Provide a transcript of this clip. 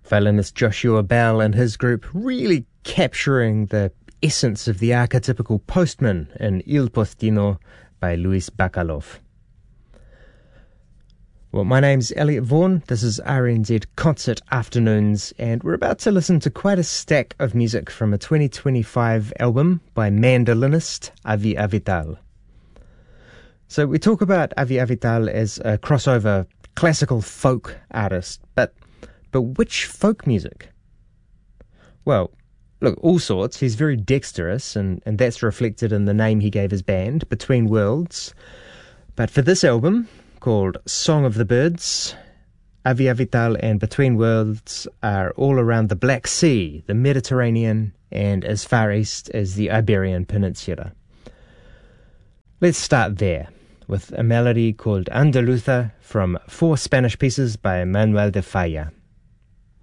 Violinist Joshua Bell and his group really capturing the essence of the archetypical postman in Il Postino by Luis Bacalov. Well, my name's Elliot Vaughan, this is RNZ Concert Afternoons, and we're about to listen to quite a stack of music from a 2025 album by mandolinist Avi Avital. So we talk about Avi Avital as a crossover classical folk artist, but which folk music? Well, look, all sorts. He's very dexterous, and that's reflected in the name he gave his band, Between Worlds. But for this album, called Song of the Birds, Avi Avital and Between Worlds are all around the Black Sea, the Mediterranean, and as far east as the Iberian Peninsula. Let's start there, with a melody called Andaluza from 4 Spanish pieces by Manuel de Falla.